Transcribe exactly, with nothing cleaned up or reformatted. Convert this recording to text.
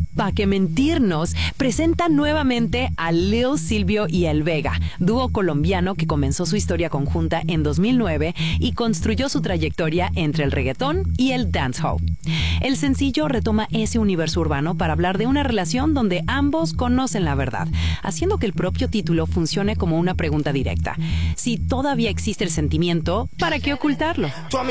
Pa' que mentirnos, presenta nuevamente a Lil Silvio y El Vega, dúo colombiano que comenzó su historia conjunta en dos mil nueve y construyó su trayectoria entre el reggaetón y el dancehall. El sencillo retoma ese universo urbano para hablar de una relación donde ambos conocen la verdad, haciendo que el propio título funcione como una pregunta directa. Si todavía existe el sentimiento, ¿para qué ocultarlo?